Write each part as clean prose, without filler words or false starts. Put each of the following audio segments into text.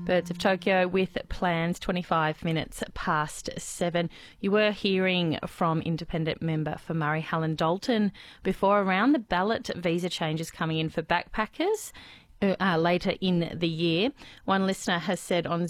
Birds of Tokyo with plans 25 minutes past 7. You were hearing from independent member for Murray Helen Dalton before around the ballot visa changes coming in for backpackers later in the year. One listener has said on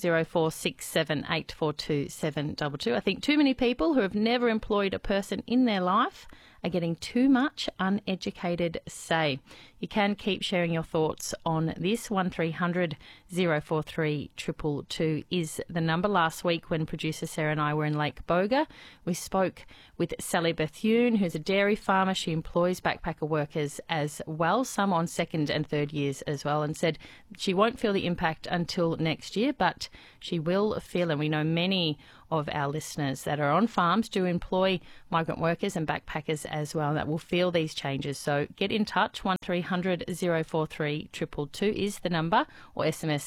0467842722, I think too many people who have never employed a person in their life are getting too much uneducated say. You can keep sharing your thoughts on this. 1300 043 222 is the number. Last week when producer Sarah and I were in Lake Boga, we spoke with Sally Bethune, who's a dairy farmer. She employs backpacker workers as well, some on second and third years as well, and said she won't feel the impact until next year, but she will feel, and we know many of our listeners that are on farms do employ migrant workers and backpackers as well that will feel these changes. So get in touch. 1300 043 222 is the number, or SMS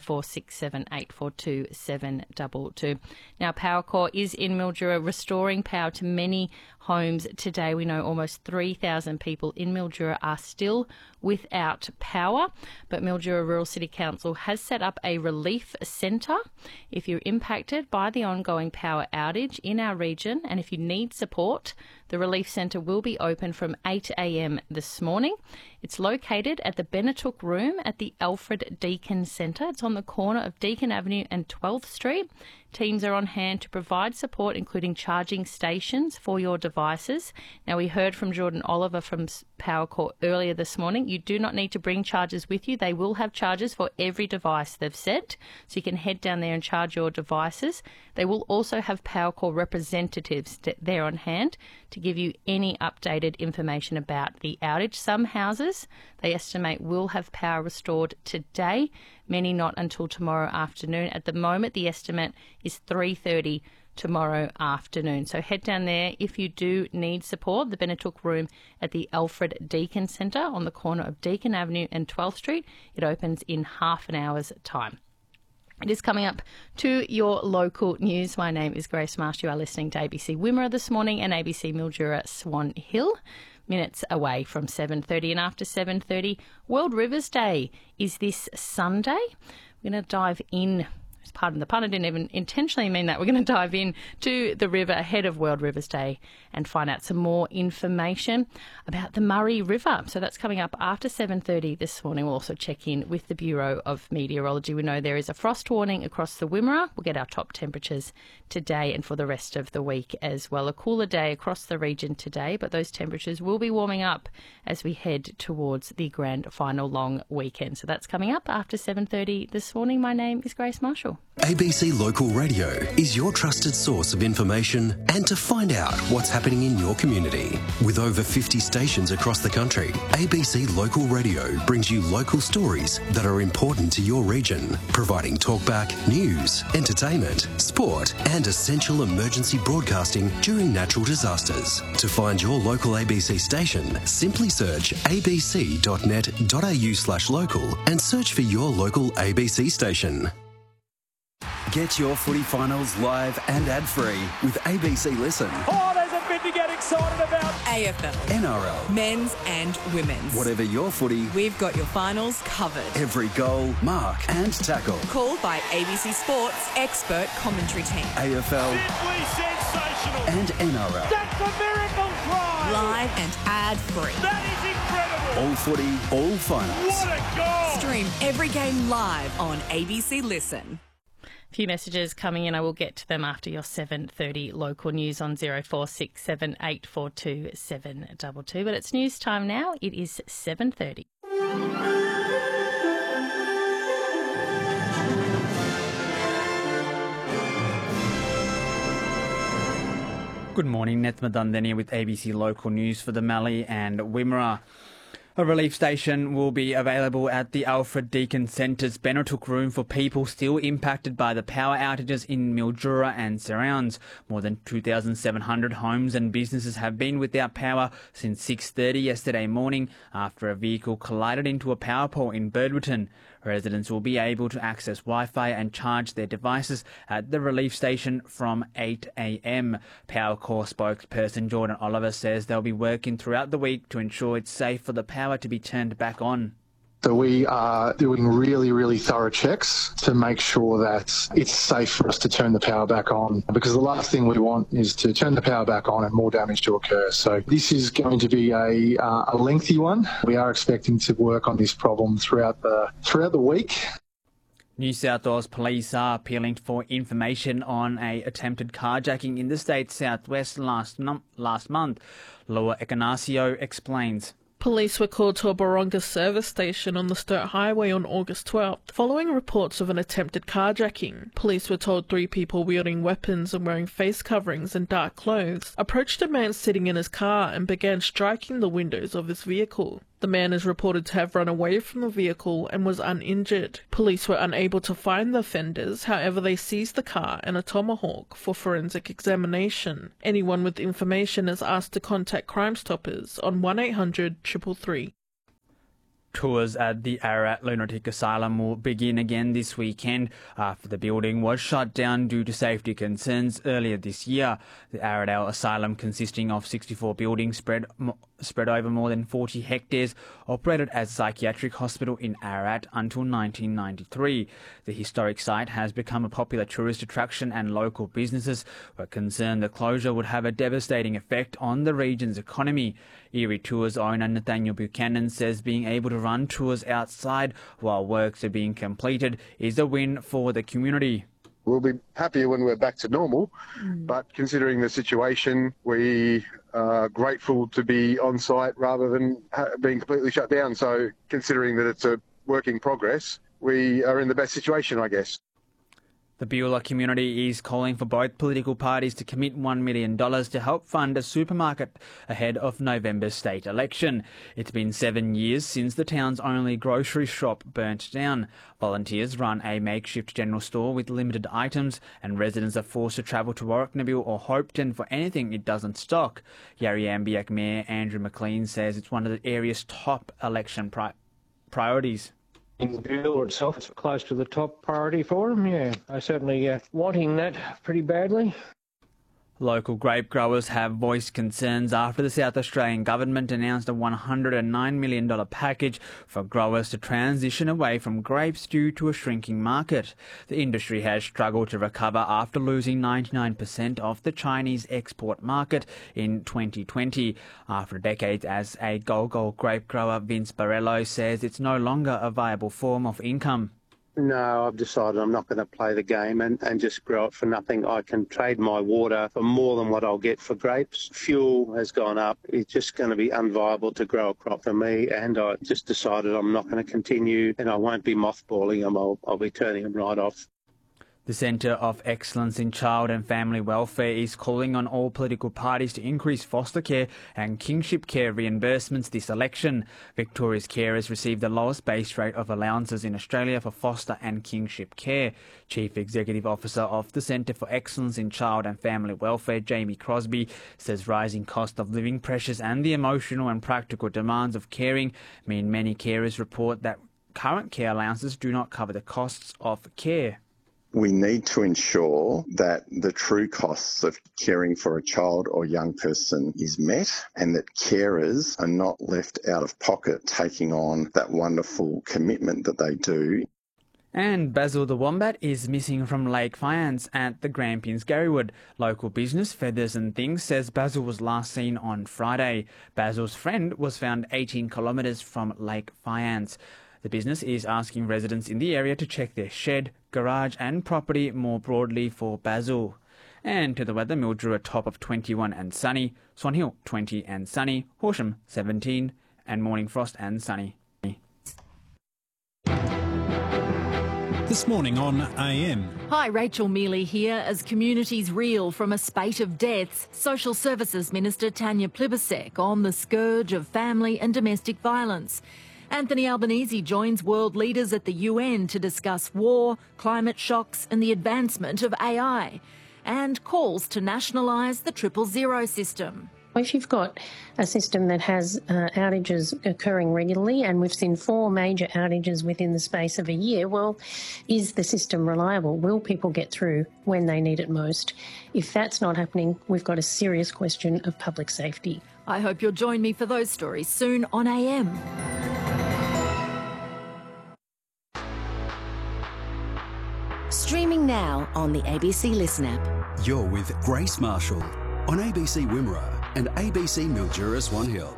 0467842722. Now, Powercor is in Mildura restoring power to many homes today. We know almost 3,000 people in Mildura are still without power, but Mildura Rural City Council has set up a relief centre if you're impacted by the ongoing power outage in our region, and if you need support, the relief centre will be open from 8 a.m. this morning. It's located at the Benetook Room at the Alfred Deakin Centre. It's on the corner of Deakin Avenue and 12th Street. Teams are on hand to provide support, including charging stations for your devices. Now, we heard from Jordan Oliver from Powercor earlier this morning. You do not need to bring chargers with you. They will have chargers for every device they've set, so you can head down there and charge your devices. They will also have Powercor representatives there on hand to give you any updated information about the outage. Some houses, they estimate, will have power restored today, many not until tomorrow afternoon. At the moment, the estimate is 3:30 tomorrow afternoon. So head down there if you do need support. The Benetook Room at the Alfred Deakin Centre on the corner of Deakin Avenue and 12th Street. It opens in half an hour's time. It is coming up to your local news. My name is Grace Marsh. You are listening to ABC Wimmera this morning and ABC Mildura Swan Hill. Minutes away from 7:30, and after 7:30, World Rivers Day is this Sunday. We're going to dive in. Pardon the pun, I didn't even intentionally mean that. We're going to dive in to the river ahead of World Rivers Day and find out some more information about the Murray River. So that's coming up after 7:30 this morning. We'll also check in with the Bureau of Meteorology. We know there is a frost warning across the Wimmera. We'll get our top temperatures today and for the rest of the week as well. A cooler day across the region today, but those temperatures will be warming up as we head towards the grand final long weekend. So that's coming up after 7:30 this morning. My name is Grace Marshall. ABC Local Radio is your trusted source of information and to find out what's happening in your community. With over 50 stations across the country, ABC Local Radio brings you local stories that are important to your region, providing talkback, news, entertainment, sport and essential emergency broadcasting during natural disasters. To find your local ABC station, simply search abc.net.au/local and search for your local ABC station. Get your footy finals live and ad-free with ABC Listen. Oh, there's a bit to get excited about. AFL, NRL, men's and women's. Whatever your footy, We've got your finals covered. every goal, mark and tackle. Called by ABC Sports expert commentary team. AFL Simply sensational. and NRL. That's a miracle try. Live and ad-free. That is incredible. All footy, all finals. What a goal. Stream every game live on ABC Listen. Few messages coming in. I will get to them after your 7:30 local news on 0467842722. But it's news time now. It is 7:30. Good morning, Nethma Dundon here with ABC Local News for the Mallee and Wimmera. A relief station will be available at the Alfred Deakin Centre's Benetook Room for people still impacted by the power outages in Mildura and surrounds. More than 2,700 homes and businesses have been without power since 6:30 yesterday morning after a vehicle collided into a power pole in Birdwitton. Residents will be able to access Wi-Fi and charge their devices at the relief station from 8 a.m. Powercor spokesperson Jordan Oliver says they'll be working throughout the week to ensure it's safe for the power to be turned back on. So we are doing really, really thorough checks to make sure that it's safe for us to turn the power back on, because the last thing we want is to turn the power back on and more damage to occur. So this is going to be a lengthy one. We are expecting to work on this problem throughout the week. New South Wales police are appealing for information on an attempted carjacking in the state's southwest last month. Laura Ecanasio explains. Police were called to a Boronga service station on the Sturt Highway on August 12th, following reports of an attempted carjacking. Police were told 3 people wielding weapons and wearing face coverings and dark clothes approached a man sitting in his car and began striking the windows of his vehicle. The man is reported to have run away from the vehicle and was uninjured. Police were unable to find the offenders, however they seized the car and a tomahawk for forensic examination. Anyone with information is asked to contact Crime Stoppers on 1800 333. Tours at the Ararat Lunatic Asylum will begin again this weekend after the building was shut down due to safety concerns earlier this year. The Ararat Asylum, consisting of 64 buildings spread over more than 40 hectares, operated as a psychiatric hospital in Ararat until 1993. The historic site has become a popular tourist attraction, and local businesses were concerned the closure would have a devastating effect on the region's economy. Erie Tours owner Nathaniel Buchanan says being able to run tours outside while works are being completed is a win for the community. We'll be happier when we're back to normal, but considering the situation, we are grateful to be on site rather than being completely shut down. So considering that it's a work in progress, we are in the best situation, I guess. The Beulah community is calling for both political parties to commit $1 million to help fund a supermarket ahead of November's state election. It's been 7 years since the town's only grocery shop burnt down. Volunteers run a makeshift general store with limited items, and residents are forced to travel to Warrnambool or Hopeton for anything it doesn't stock. Yarriambiack Mayor Andrew McLean says it's one of the area's top election priorities. In the Beulah itself, it's close to the top priority for them, yeah. They're certainly wanting that pretty badly. Local grape growers have voiced concerns after the South Australian government announced a $109 million package for growers to transition away from grapes due to a shrinking market. The industry has struggled to recover after losing 99% of the Chinese export market in 2020. After decades as a Gogol grape grower, Vince Barello says it's no longer a viable form of income. No, I've decided I'm not going to play the game and just grow it for nothing. I can trade my water for more than what I'll get for grapes. Fuel has gone up. It's just going to be unviable to grow a crop for me, and I just decided I'm not going to continue, and I won't be mothballing them. I'll be turning them right off. The Centre of Excellence in Child and Family Welfare is calling on all political parties to increase foster care and kinship care reimbursements this election. Victoria's carers received the lowest base rate of allowances in Australia for foster and kinship care. Chief Executive Officer of the Centre for Excellence in Child and Family Welfare, Jamie Crosby, says rising cost of living pressures and the emotional and practical demands of caring mean many carers report that current care allowances do not cover the costs of care. We need to ensure that the true costs of caring for a child or young person is met, and that carers are not left out of pocket taking on that wonderful commitment that they do. And Basil the Wombat is missing from Lake Fyans at the Grampians Garywood. Local business Feathers and Things says Basil was last seen on Friday. Basil's friend was found 18 kilometres from Lake Fyans. The business is asking residents in the area to check their shed, garage and property more broadly for Basil. And to the weather, Mildura top of 21 and sunny, Swan Hill 20 and sunny, Horsham 17 and morning frost and sunny. This morning on AM. Hi, Rachel Mealy here. As communities reel from a spate of deaths, Social Services Minister Tanya Plibersek on the scourge of family and domestic violence. Anthony Albanese joins world leaders at the UN to discuss war, climate shocks and the advancement of AI, and calls to nationalise the 000 system. If you've got a system that has outages occurring regularly, and we've seen 4 major outages within the space of a year, well, is the system reliable? Will people get through when they need it most? If that's not happening, we've got a serious question of public safety. I hope you'll join me for those stories soon on AM. Streaming now on the ABC Listen app. You're with Grace Marshall on ABC Wimmera and ABC Mildura Swan Hill.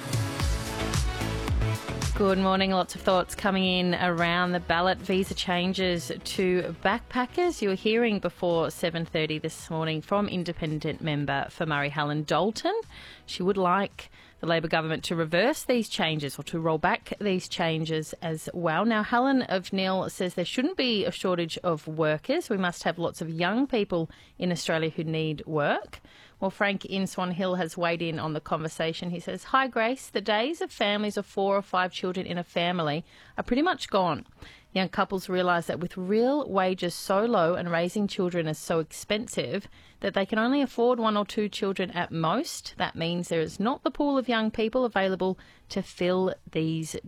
Good morning. Lots of thoughts coming in around the ballot visa changes to backpackers. You were hearing before 7:30 this morning from independent member for Murray Helen Dalton. She would like the Labor government to reverse these changes or to roll back these changes as well. Now, Helen of Neil says there shouldn't be a shortage of workers. We must have lots of young people in Australia who need work. Well, Frank in Swan Hill has weighed in on the conversation. He says, "Hi, Grace. The days of families of 4 or 5 children in a family are pretty much gone. Young couples realise that with real wages so low and raising children is so expensive that they can only afford 1 or 2 children at most. That means there is not the pool of young people available to fill these